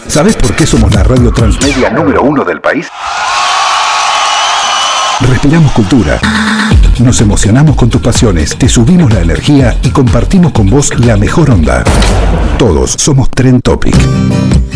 ¿Sabés por qué somos la radio transmedia número 1 del país? Respiramos cultura. Nos emocionamos con tus pasiones, te subimos la energía y compartimos con vos la mejor onda. Todos somos Trend Topic.